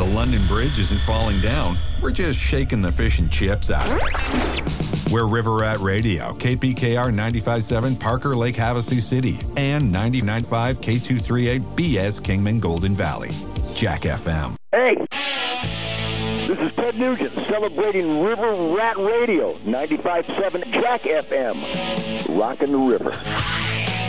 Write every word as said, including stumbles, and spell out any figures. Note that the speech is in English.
London Bridge isn't falling down. We're just shaking the fish and chips out of it. We're River Rat Radio, K P K R ninety-five point seven, Parker Lake, Havasu City, and ninety-nine point five K two thirty-eight B S Kingman, Golden Valley. Jack F M. Hey, this is Ted Nugent celebrating River Rat Radio, ninety-five point seven Jack F M. Rockin' the river.